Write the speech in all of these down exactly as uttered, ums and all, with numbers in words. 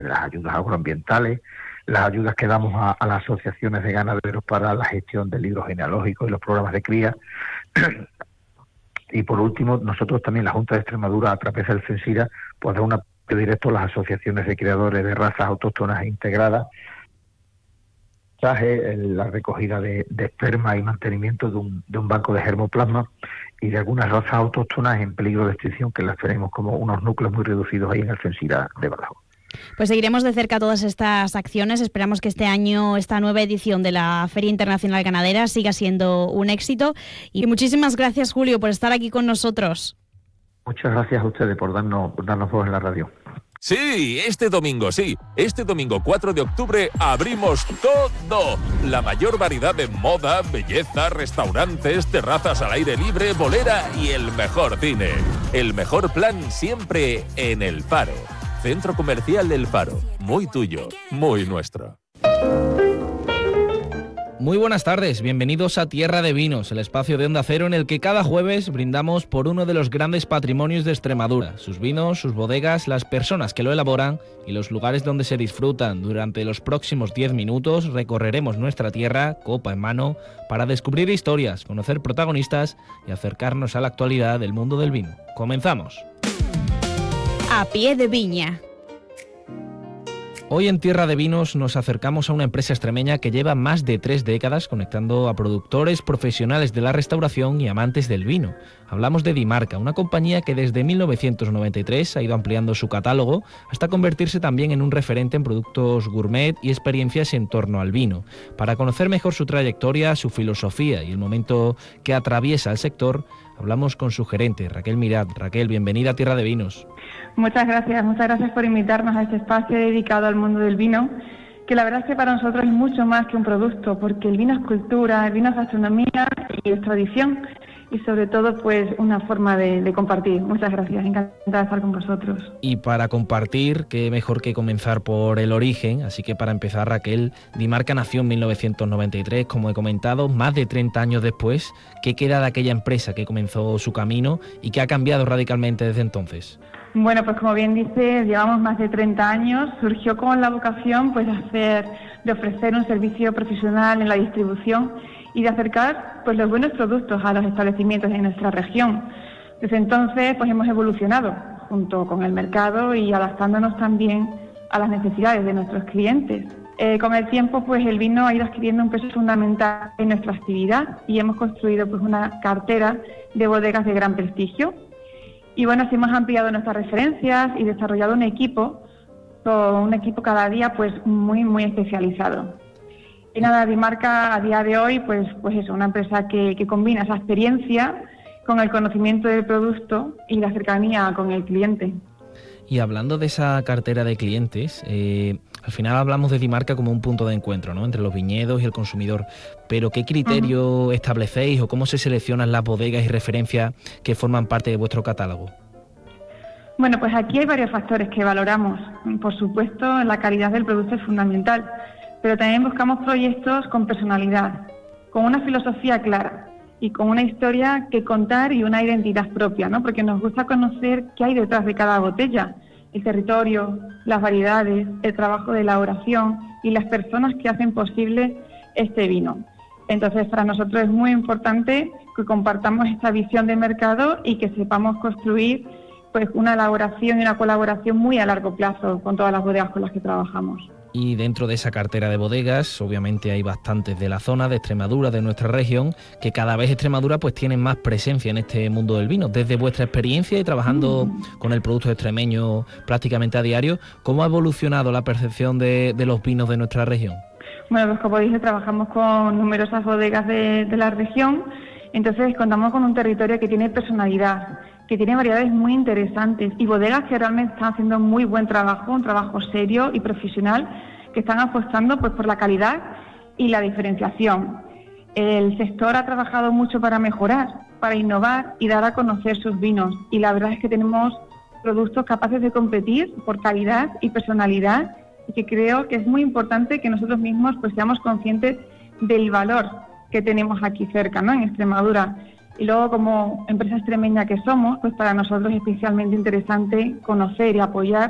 las ayudas agroambientales, las ayudas que damos a, a las asociaciones de ganaderos para la gestión del libro genealógico y los programas de cría. Y por último, nosotros también, la Junta de Extremadura, a través del Censira, pues da un apoyo directo a las asociaciones de criadores de razas autóctonas integradas, traje la recogida de, de esperma y mantenimiento de un, de un banco de germoplasma y de algunas razas autóctonas en peligro de extinción, que las tenemos como unos núcleos muy reducidos ahí en el Censira de Badajoz. Pues seguiremos de cerca todas estas acciones. Esperamos que este año, esta nueva edición de la Feria Internacional Ganadera siga siendo un éxito. Y muchísimas gracias, Julio, por estar aquí con nosotros. Muchas gracias a ustedes por darnos, por darnos voz en la radio. Sí, este domingo, sí. Este domingo cuatro de octubre abrimos todo. La mayor variedad de moda, belleza, restaurantes, terrazas al aire libre, bolera y el mejor cine. El mejor plan siempre en El Faro. Centro Comercial del Faro. Muy tuyo, muy nuestro. Muy buenas tardes, bienvenidos a Tierra de Vinos, el espacio de Onda Cero en el que cada jueves brindamos por uno de los grandes patrimonios de Extremadura, sus vinos, sus bodegas, las personas que lo elaboran y los lugares donde se disfrutan. Durante los próximos diez minutos recorreremos nuestra tierra, copa en mano, para descubrir historias, conocer protagonistas y acercarnos a la actualidad del mundo del vino. ¡Comenzamos! A pie de viña. Hoy en Tierra de Vinos nos acercamos a una empresa extremeña que lleva más de tres décadas conectando a productores, profesionales de la restauración y amantes del vino. Hablamos de Dimarca, una compañía que desde mil novecientos noventa y tres ha ido ampliando su catálogo hasta convertirse también en un referente en productos gourmet y experiencias en torno al vino. Para conocer mejor su trayectoria, su filosofía y el momento que atraviesa el sector, hablamos con su gerente, Raquel Mirat. Raquel, bienvenida a Tierra de Vinos. Muchas gracias, muchas gracias por invitarnos a este espacio dedicado al mundo del vino, que la verdad es que para nosotros es mucho más que un producto, porque el vino es cultura, el vino es gastronomía y es tradición, y sobre todo pues una forma de, de compartir. Muchas gracias, encantada de estar con vosotros. Y para compartir, qué mejor que comenzar por el origen, así que para empezar, Raquel, Dimarca nació en mil novecientos noventa y tres, como he comentado, más de treinta años después. ¿Qué queda de aquella empresa que comenzó su camino y que ha cambiado radicalmente desde entonces? Bueno, pues como bien dices, llevamos más de treinta años. Surgió con la vocación pues de hacer, de ofrecer un servicio profesional en la distribución y de acercar pues los buenos productos a los establecimientos de nuestra región. Desde entonces pues hemos evolucionado junto con el mercado y adaptándonos también a las necesidades de nuestros clientes. Eh, con el tiempo pues el vino ha ido adquiriendo un peso fundamental en nuestra actividad y hemos construido pues una cartera de bodegas de gran prestigio. Y bueno, así hemos ampliado nuestras referencias y desarrollado un equipo, un equipo cada día pues muy muy especializado. Y nada, Dimarca a día de hoy pues pues es una empresa que, que combina esa experiencia con el conocimiento del producto y la cercanía con el cliente. Y hablando de esa cartera de clientes, eh, al final hablamos de Dimarca como un punto de encuentro, ¿no?, entre los viñedos y el consumidor. Pero ¿qué criterio uh-huh. establecéis o cómo se seleccionan las bodegas y referencias que forman parte de vuestro catálogo? Bueno, pues aquí hay varios factores que valoramos. Por supuesto, la calidad del producto es fundamental, pero también buscamos proyectos con personalidad, con una filosofía clara y con una historia que contar y una identidad propia, ¿no? Porque nos gusta conocer qué hay detrás de cada botella, el territorio, las variedades, el trabajo de elaboración y las personas que hacen posible este vino. Entonces, para nosotros es muy importante que compartamos esta visión de mercado y que sepamos construir pues una elaboración y una colaboración muy a largo plazo con todas las bodegas con las que trabajamos. Y dentro de esa cartera de bodegas, obviamente hay bastantes de la zona de Extremadura, de nuestra región, que cada vez Extremadura pues tiene más presencia en este mundo del vino. Desde vuestra experiencia y trabajando mm. con el producto extremeño prácticamente a diario, ¿cómo ha evolucionado la percepción de, de los vinos de nuestra región? Bueno, pues como dije, trabajamos con numerosas bodegas de, de la región, entonces contamos con un territorio que tiene personalidad, que tiene variedades muy interesantes y bodegas que realmente están haciendo muy buen trabajo, un trabajo serio y profesional, que están apostando pues por la calidad y la diferenciación. El sector ha trabajado mucho para mejorar, para innovar y dar a conocer sus vinos, y la verdad es que tenemos productos capaces de competir por calidad y personalidad, y que creo que es muy importante que nosotros mismos pues seamos conscientes del valor que tenemos aquí cerca, ¿no?, en Extremadura. Y luego, como empresa extremeña que somos, pues para nosotros es especialmente interesante conocer y apoyar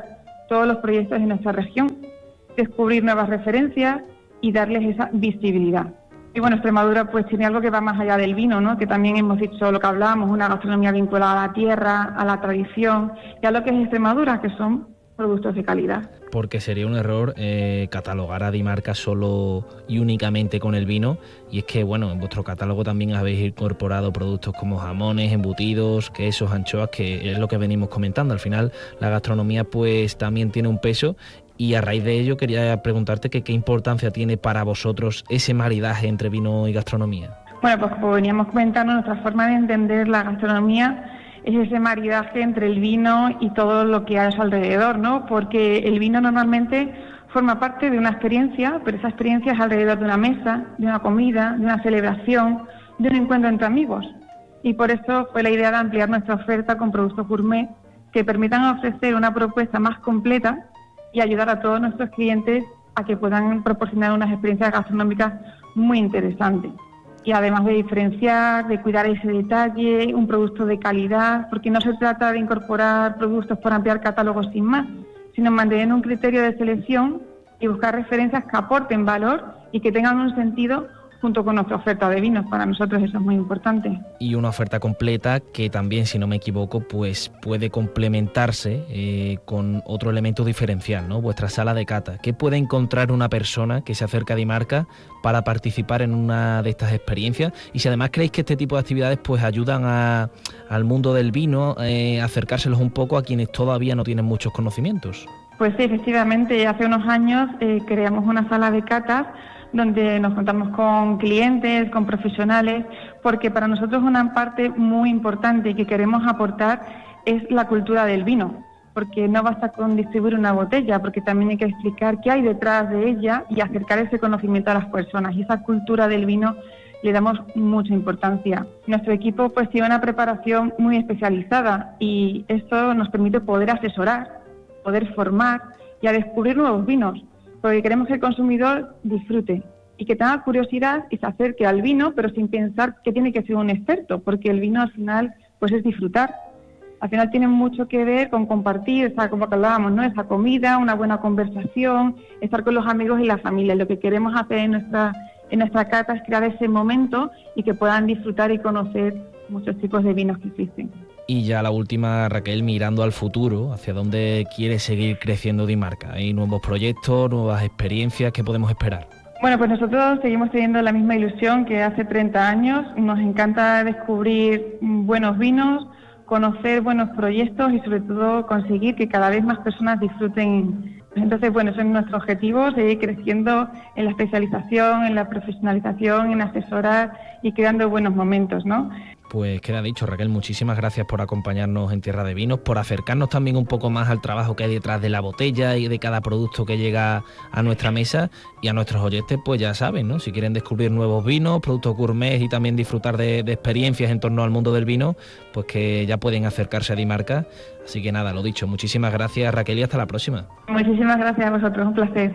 todos los proyectos de nuestra región, descubrir nuevas referencias y darles esa visibilidad. Y bueno, Extremadura pues tiene algo que va más allá del vino, ¿no? Que también hemos dicho lo que hablábamos, una gastronomía vinculada a la tierra, a la tradición y a lo que es Extremadura, que son productos de calidad. Porque sería un error eh, catalogar a Dimarca solo y únicamente con el vino, y es que, bueno, en vuestro catálogo también habéis incorporado productos como jamones, embutidos, quesos, anchoas, que es lo que venimos comentando. Al final, la gastronomía pues también tiene un peso, y a raíz de ello quería preguntarte que qué importancia tiene para vosotros ese maridaje entre vino y gastronomía. Bueno, pues como veníamos comentando, nuestra forma de entender la gastronomía es ese maridaje entre el vino y todo lo que hay a su alrededor, ¿no? Porque el vino normalmente forma parte de una experiencia, pero esa experiencia es alrededor de una mesa, de una comida, de una celebración, de un encuentro entre amigos. Y por eso fue la idea de ampliar nuestra oferta con productos gourmet que permitan ofrecer una propuesta más completa y ayudar a todos nuestros clientes a que puedan proporcionar unas experiencias gastronómicas muy interesantes. Y además de diferenciar, de cuidar ese detalle, un producto de calidad, porque no se trata de incorporar productos por ampliar catálogos sin más, sino mantener un criterio de selección y buscar referencias que aporten valor y que tengan un sentido junto con nuestra oferta de vinos. Para nosotros eso es muy importante. Y una oferta completa que también, si no me equivoco, pues puede complementarse eh, con otro elemento diferencial, ¿no? Vuestra sala de cata. ¿Qué puede encontrar una persona que se acerca a Dimarca para participar en una de estas experiencias? Y si además creéis que este tipo de actividades pues ayudan a, al mundo del vino, eh, acercárselos un poco a quienes todavía no tienen muchos conocimientos. Pues sí, efectivamente, hace unos años eh, creamos una sala de catas donde nos contamos con clientes, con profesionales, porque para nosotros una parte muy importante que queremos aportar es la cultura del vino, porque no basta con distribuir una botella, porque también hay que explicar qué hay detrás de ella y acercar ese conocimiento a las personas, y esa cultura del vino le damos mucha importancia. Nuestro equipo pues tiene una preparación muy especializada y esto nos permite poder asesorar, poder formar y a descubrir nuevos vinos, porque queremos que el consumidor disfrute y que tenga curiosidad y se acerque al vino, pero sin pensar que tiene que ser un experto, porque el vino al final pues es disfrutar. Al final tiene mucho que ver con compartir, esa, como que hablábamos, ¿no? Esa comida, una buena conversación, estar con los amigos y la familia. Lo que queremos hacer en nuestra, en nuestra cata es crear ese momento y que puedan disfrutar y conocer muchos tipos de vinos que existen. Y ya la última, Raquel, mirando al futuro, ¿hacia dónde quiere seguir creciendo Dimarca? ¿Hay nuevos proyectos, nuevas experiencias? ¿Qué podemos esperar? Bueno, pues nosotros seguimos teniendo la misma ilusión que hace treinta años. Nos encanta descubrir buenos vinos, conocer buenos proyectos y sobre todo conseguir que cada vez más personas disfruten. Entonces, bueno, ese es nuestro objetivo, seguir creciendo en la especialización, en la profesionalización, en asesorar y creando buenos momentos, ¿no? Pues queda dicho, Raquel, muchísimas gracias por acompañarnos en Tierra de Vinos, por acercarnos también un poco más al trabajo que hay detrás de la botella y de cada producto que llega a nuestra mesa. Y a nuestros oyentes, pues ya saben, ¿no? Si quieren descubrir nuevos vinos, productos gourmet y también disfrutar de, de experiencias en torno al mundo del vino, pues que ya pueden acercarse a Dimarca. Así que nada, lo dicho, muchísimas gracias, Raquel, y hasta la próxima. Muchísimas gracias a vosotros, un placer.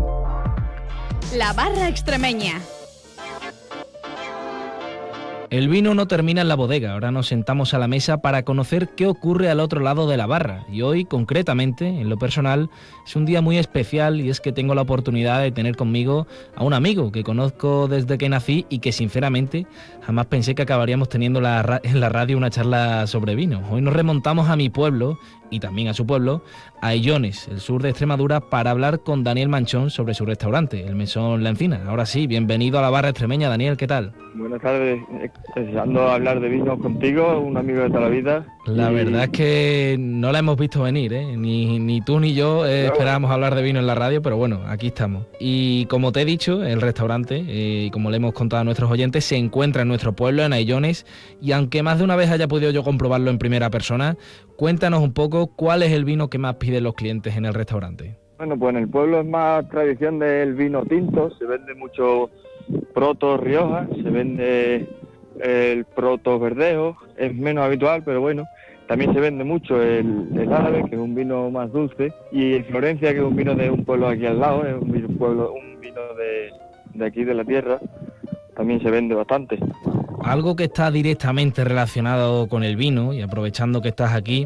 La barra extremeña. El vino no termina en la bodega, ahora nos sentamos a la mesa para conocer qué ocurre al otro lado de la barra. Y hoy, concretamente, en lo personal, es un día muy especial y es que tengo la oportunidad de tener conmigo a un amigo que conozco desde que nací y que sinceramente jamás pensé que acabaríamos teniendo la, en la radio una charla sobre vino. Hoy nos remontamos a mi pueblo y también a su pueblo, a Aillones, el sur de Extremadura, para hablar con Daniel Manchón sobre su restaurante, el Mesón La Encina. Ahora sí, bienvenido a la barra extremeña, Daniel, ¿qué tal? Buenas tardes, deseando hablar de vino contigo, un amigo de toda la vida. La y... verdad es que no la hemos visto venir, ¿eh? Ni, ni tú ni yo eh, esperábamos hablar de vino en la radio, pero bueno, aquí estamos. Y como te he dicho, el restaurante, y eh, como le hemos contado a nuestros oyentes, se encuentra en nuestro pueblo, en Aillones, y aunque más de una vez haya podido yo comprobarlo en primera persona, cuéntanos un poco cuál es el vino que más piden los clientes en el restaurante. Bueno, pues en el pueblo es más tradición del vino tinto, se vende mucho Proto Rioja, se vende el Proto Verdejo, es menos habitual, pero bueno, también se vende mucho el, el árabe, que es un vino más dulce, y el Florencia, que es un vino de un pueblo aquí al lado, es un vino, pueblo, un vino de, de aquí de la tierra, también se vende bastante. Algo que está directamente relacionado con el vino, y aprovechando que estás aquí,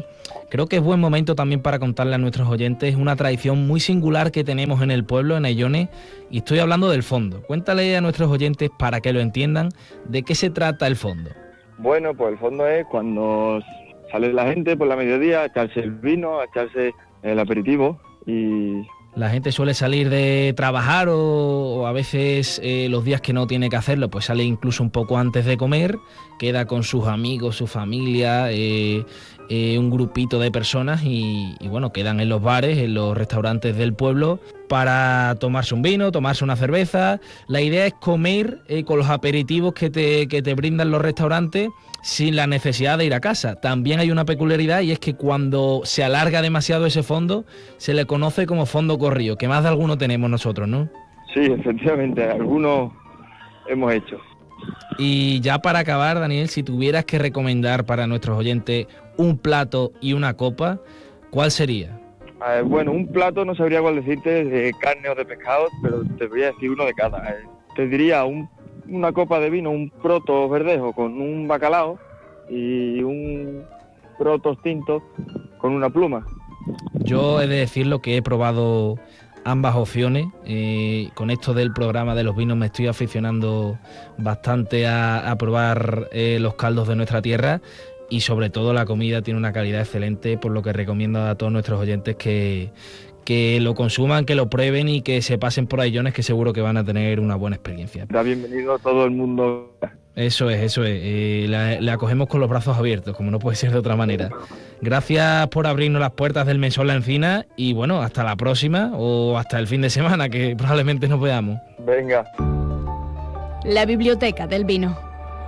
Creo que es buen momento también para contarle a nuestros oyentes una tradición muy singular que tenemos en el pueblo, en Aillone, y estoy hablando del fondo. Cuéntale a nuestros oyentes, para que lo entiendan, de qué se trata el fondo. Bueno, pues el fondo es cuando sale la gente por la mediodía a echarse el vino, a echarse el aperitivo y... La gente suele salir de trabajar o, o a veces eh, los días que no tiene que hacerlo, pues sale incluso un poco antes de comer, queda con sus amigos, su familia, eh, eh, un grupito de personas y, y bueno, quedan en los bares, en los restaurantes del pueblo para tomarse un vino, tomarse una cerveza. La idea es comer eh, con los aperitivos que te, que te brindan los restaurantes sin la necesidad de ir a casa. También hay una peculiaridad y es que cuando se alarga demasiado ese fondo, se le conoce como fondo corrido, que más de alguno tenemos nosotros, ¿no? Sí, efectivamente, algunos hemos hecho. Y ya para acabar, Daniel, si tuvieras que recomendar para nuestros oyentes un plato y una copa, ¿cuál sería? Eh, bueno, un plato no sabría cuál decirte, de carne o de pescado, pero te voy a decir uno de cada. Eh, te diría un, una copa de vino, un proto verdejo con un bacalao y un proto tinto con una pluma. Yo he de decirlo que he probado ambas opciones. Eh, con esto del programa de los vinos me estoy aficionando bastante a, a probar eh, los caldos de nuestra tierra. Y sobre todo la comida tiene una calidad excelente, por lo que recomiendo a todos nuestros oyentes que, que lo consuman, que lo prueben y que se pasen por Aillone, que seguro que van a tener una buena experiencia. Da bienvenido a todo el mundo. Eso es, eso es. Eh, la, la acogemos con los brazos abiertos, como no puede ser de otra manera. Gracias por abrirnos las puertas del Mesón La Encina y bueno, hasta la próxima o hasta el fin de semana, que probablemente nos veamos. Venga. La biblioteca del vino.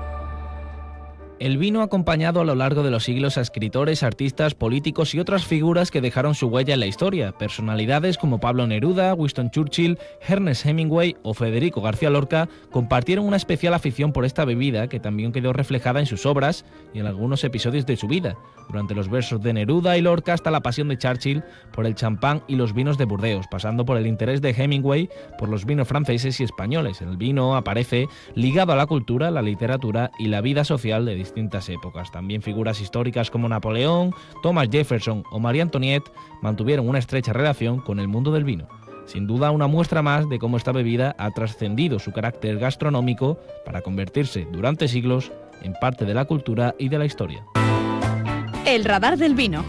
El vino ha acompañado a lo largo de los siglos a escritores, artistas, políticos y otras figuras que dejaron su huella en la historia. Personalidades como Pablo Neruda, Winston Churchill, Ernest Hemingway o Federico García Lorca compartieron una especial afición por esta bebida que también quedó reflejada en sus obras y en algunos episodios de su vida. Durante los versos de Neruda y Lorca hasta la pasión de Churchill por el champán y los vinos de Burdeos, pasando por el interés de Hemingway por los vinos franceses y españoles. El vino aparece ligado a la cultura, la literatura y la vida social de distintas épocas. También figuras históricas como Napoleón, Thomas Jefferson o María Antoniette mantuvieron una estrecha relación con el mundo del vino. Sin duda una muestra más de cómo esta bebida ha trascendido su carácter gastronómico para convertirse durante siglos en parte de la cultura y de la historia. El radar del vino.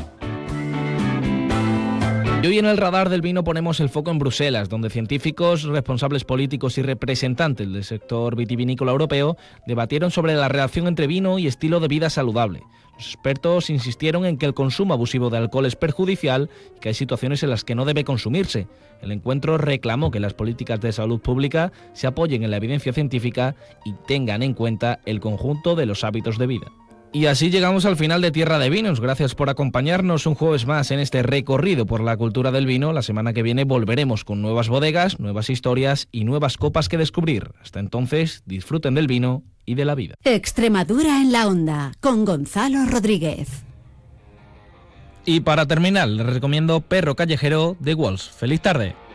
Y hoy en el radar del vino ponemos el foco en Bruselas, donde científicos, responsables políticos y representantes del sector vitivinícola europeo debatieron sobre la relación entre vino y estilo de vida saludable. Los expertos insistieron en que el consumo abusivo de alcohol es perjudicial y que hay situaciones en las que no debe consumirse. El encuentro reclamó que las políticas de salud pública se apoyen en la evidencia científica y tengan en cuenta el conjunto de los hábitos de vida. Y así llegamos al final de Tierra de Vinos. Gracias por acompañarnos un jueves más en este recorrido por la cultura del vino. La semana que viene volveremos con nuevas bodegas, nuevas historias y nuevas copas que descubrir. Hasta entonces, disfruten del vino y de la vida. Extremadura en la onda, con Gonzalo Rodríguez. Y para terminar, les recomiendo Perro Callejero de Walls. ¡Feliz tarde!